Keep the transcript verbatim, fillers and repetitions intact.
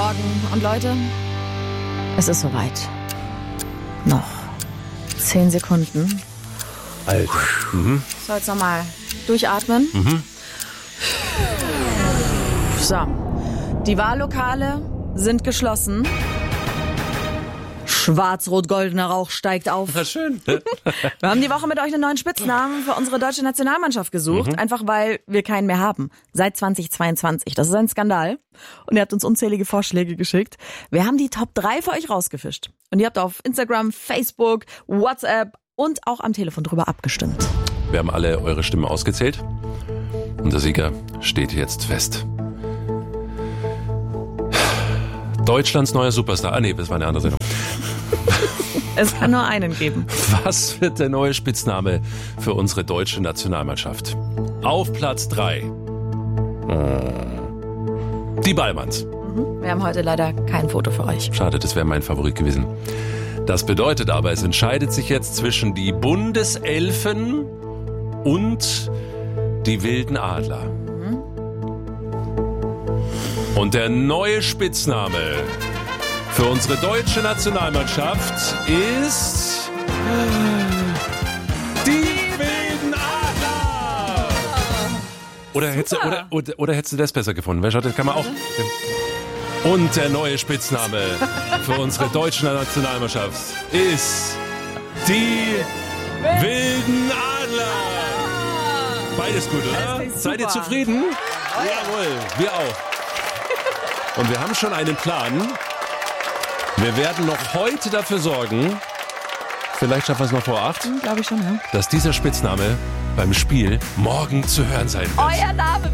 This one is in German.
Morgen. Und Leute, es ist soweit. Noch zehn Sekunden. Alter. Mhm. So, jetzt nochmal durchatmen. Mhm. So, die Wahllokale sind geschlossen. Schwarz-rot-goldener Rauch steigt auf. Na schön. Wir haben die Woche mit euch einen neuen Spitznamen für unsere deutsche Nationalmannschaft gesucht. Mhm. Einfach weil wir keinen mehr haben. Seit zweitausendzweiundzwanzig. Das ist ein Skandal. Und ihr habt uns unzählige Vorschläge geschickt. Wir haben die Top drei für euch rausgefischt. Und ihr habt auf Instagram, Facebook, WhatsApp und auch am Telefon drüber abgestimmt. Wir haben alle eure Stimmen ausgezählt. Und der Sieger steht jetzt fest. Deutschlands neuer Superstar. Ah nee, das war eine andere Sendung. Es kann nur einen geben. Was wird der neue Spitzname für unsere deutsche Nationalmannschaft? Auf Platz drei. Die Ballmanns. Mhm. Wir haben heute leider kein Foto für euch. Schade, das wäre mein Favorit gewesen. Das bedeutet aber, es entscheidet sich jetzt zwischen die Bundeselfen und die wilden Adler. Mhm. Und der neue Spitzname für unsere deutsche Nationalmannschaft ist die wilden Adler. Oder hättest, du, oder, oder, oder hättest du das besser gefunden? Wer schaut, das kann man auch. Und der neue Spitzname für unsere deutsche Nationalmannschaft ist die wilden Adler. Beides gut, oder? Seid ihr zufrieden? Jawohl, wir auch. Und wir haben schon einen Plan. Wir werden noch heute dafür sorgen, vielleicht schaffen wir es noch vor acht, Glaube ich schon, ja. dass dieser Spitzname beim Spiel morgen zu hören sein wird. Euer Name